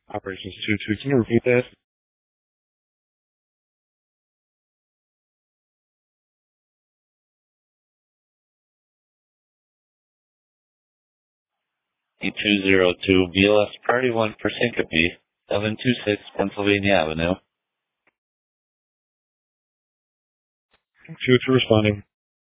Operations 2-2, can you repeat that? 202 BLS Party 1 for Syncope, 726 Pennsylvania Avenue. 2-2 responding.